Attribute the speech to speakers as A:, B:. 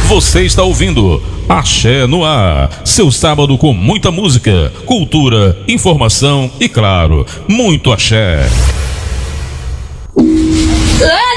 A: Você está ouvindo Axé no Ar, seu sábado com muita música, cultura, informação e, claro, muito axé.